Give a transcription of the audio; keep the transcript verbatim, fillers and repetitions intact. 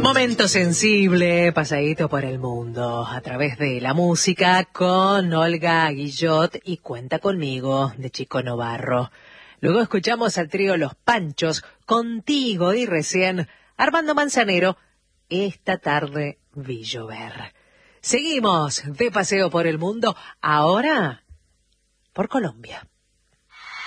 Momento sensible, pasadito por el mundo, a través de la música con Olga Guillot y Cuenta conmigo, de Chico Novarro. Luego escuchamos al trío Los Panchos, Contigo, y recién Armando Manzanero, Esta tarde vi llover. Seguimos de paseo por el mundo, ahora por Colombia.